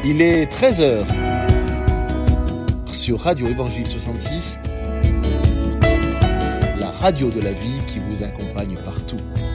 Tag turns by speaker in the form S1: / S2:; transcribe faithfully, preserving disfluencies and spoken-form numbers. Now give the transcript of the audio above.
S1: Il est treize heures sur Radio Évangile soixante-six, la radio de la vie qui vous accompagne partout.